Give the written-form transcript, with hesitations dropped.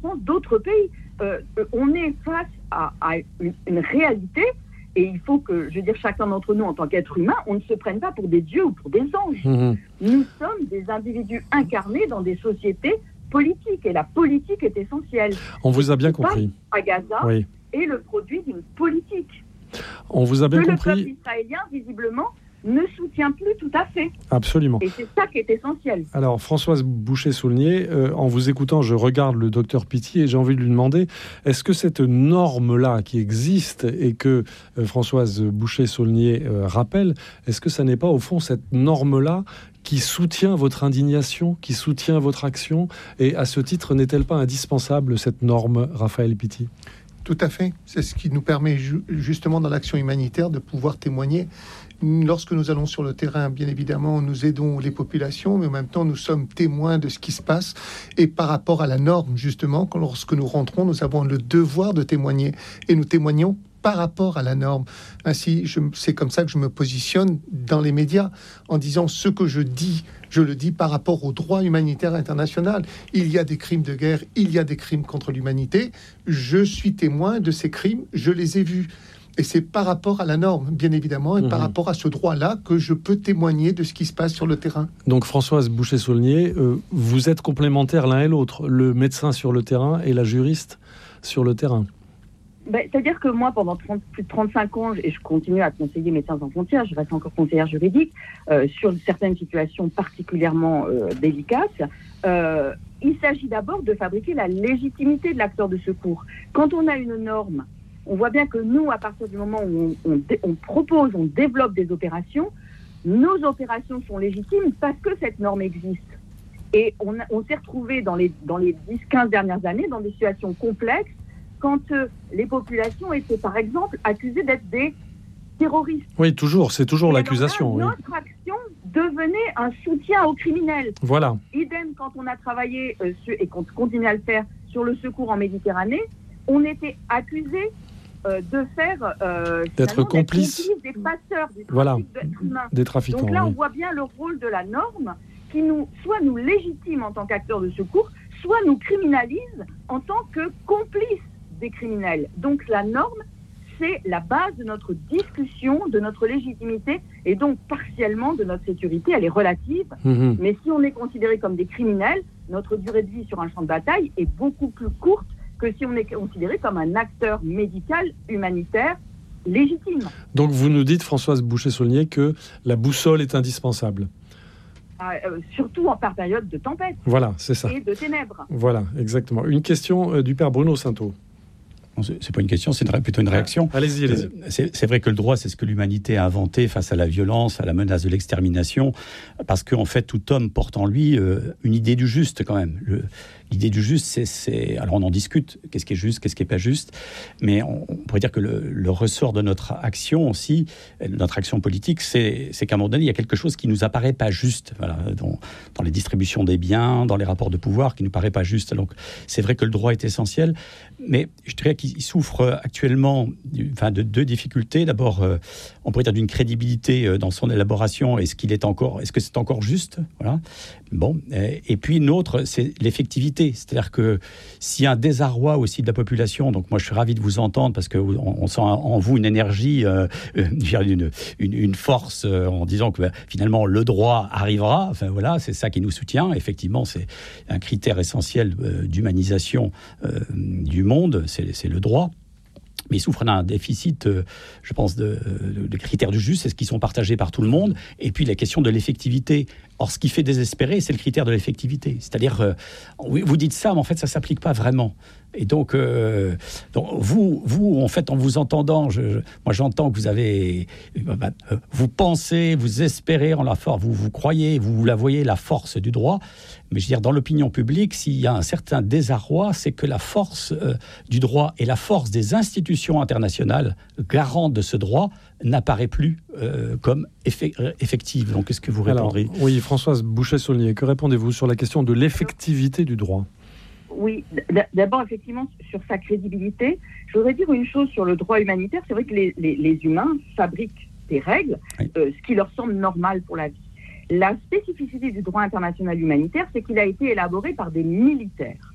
France, d'autres pays. On est face à une réalité, et il faut que, je veux dire, chacun d'entre nous, en tant qu'être humain, on ne se prenne pas pour des dieux ou pour des anges. Nous sommes des individus incarnés dans des sociétés politiques, et la politique est essentielle. On vous a bien compris. À Gaza est le produit d'une politique. On vous a bien compris. Le peuple israélien, visiblement, ne soutient plus tout à fait. Absolument. Et c'est ça qui est essentiel. Alors, Françoise Boucher-Saulnier, en vous écoutant, je regarde le docteur Piti et j'ai envie de lui demander, est-ce que cette norme-là qui existe et que Françoise Boucher-Saulnier rappelle, est-ce que ça n'est pas au fond cette norme-là qui soutient votre indignation, qui soutient votre action? Et à ce titre, n'est-elle pas indispensable, cette norme, Raphaël Piti? Tout à fait. C'est ce qui nous permet justement dans l'action humanitaire de pouvoir témoigner. Lorsque nous allons sur le terrain, bien évidemment, nous aidons les populations, mais en même temps, nous sommes témoins de ce qui se passe. Et par rapport à la norme, justement, lorsque nous rentrons, nous avons le devoir de témoigner. Et nous témoignons par rapport à la norme. Ainsi, c'est comme ça que je me positionne dans les médias, en disant ce que je dis, je le dis par rapport au droit humanitaire international. Il y a des crimes de guerre, il y a des crimes contre l'humanité. Je suis témoin de ces crimes, je les ai vus. Et c'est par rapport à la norme, bien évidemment, et par rapport à ce droit-là que je peux témoigner de ce qui se passe sur le terrain. Donc Françoise Boucher-Saulnier, vous êtes complémentaires l'un et l'autre, le médecin sur le terrain et la juriste sur le terrain. C'est-à-dire que moi, pendant plus de 35 ans, et je continue à conseiller Médecins sans frontières, je reste encore conseillère juridique, sur certaines situations particulièrement délicates, il s'agit d'abord de fabriquer la légitimité de l'acteur de secours. Quand on a une norme, on voit bien que nous, à partir du moment où on propose, on développe des opérations, nos opérations sont légitimes parce que cette norme existe. Et on s'est retrouvé dans les 10-15 dernières années dans des situations complexes quand les populations étaient, par exemple, accusées d'être des terroristes. Oui, c'est toujours l'accusation. Là, notre action devenait un soutien aux criminels. Voilà. Idem quand on a travaillé, et qu'on continue à le faire, sur le secours en Méditerranée, on était accusés de faire d'être complice des passeurs, des trafics humains. Des trafiquants. Donc là, on voit bien le rôle de la norme qui soit nous légitime en tant qu'acteurs de secours, soit nous criminalise en tant que complices des criminels. Donc la norme, c'est la base de notre discussion, de notre légitimité et donc partiellement de notre sécurité. Elle est relative, mais si on est considéré comme des criminels, notre durée de vie sur un champ de bataille est beaucoup plus courte que si on est considéré comme un acteur médical, humanitaire, légitime. Donc vous nous dites, Françoise Boucher-Saulnier, que la boussole est indispensable. Surtout par période de tempête. Voilà, c'est ça. Et de ténèbres. Voilà, exactement. Une question du père Bruno Sainteau. Non, c'est pas une question, c'est plutôt une réaction. Allez-y. C'est vrai que le droit, c'est ce que l'humanité a inventé face à la violence, à la menace de l'extermination, parce qu'en fait, tout homme porte en lui une idée du juste quand même. L'idée du juste, c'est... Alors on en discute, qu'est-ce qui est juste, qu'est-ce qui n'est pas juste, mais on pourrait dire que le ressort de notre action aussi, notre action politique, c'est qu'à un moment donné, il y a quelque chose qui nous apparaît pas juste, voilà, dans les distributions des biens, dans les rapports de pouvoir, qui nous paraît pas juste. Donc c'est vrai que le droit est essentiel, mais je dirais qu'il souffre actuellement de deux difficultés. D'abord, on pourrait dire d'une crédibilité dans son élaboration. Est-ce que c'est encore juste, voilà. Bon, et puis une autre, c'est l'effectivité. C'est-à-dire que s'il y a un désarroi aussi de la population, donc moi je suis ravi de vous entendre parce qu'on sent en vous une énergie, une force en disant que finalement le droit arrivera. Enfin voilà, c'est ça qui nous soutient. Effectivement, c'est un critère essentiel d'humanisation du monde, c'est le droit. Mais ils souffrent d'un déficit, je pense, de critères du juste, c'est ce qui sont partagés par tout le monde. Et puis la question de l'effectivité. Or, ce qui fait désespérer, c'est le critère de l'effectivité. C'est-à-dire, vous dites ça, mais en fait, ça ne s'applique pas vraiment. Et donc vous, en fait, en vous entendant, moi j'entends que vous pensez, vous espérez en la force, vous croyez, vous la voyez, la force du droit. Mais je veux dire, dans l'opinion publique, s'il y a un certain désarroi, c'est que la force du droit et la force des institutions internationales garantes de ce droit n'apparaît plus comme effective. Donc, qu'est-ce que vous répondrez ? Oui, Françoise Boucher-Saulnier, que répondez-vous sur la question de l'effectivité du droit ? Oui, d'abord, effectivement, sur sa crédibilité, je voudrais dire une chose sur le droit humanitaire. C'est vrai que les humains fabriquent des règles, ce qui leur semble normal pour la vie. La spécificité du droit international humanitaire, c'est qu'il a été élaboré par des militaires.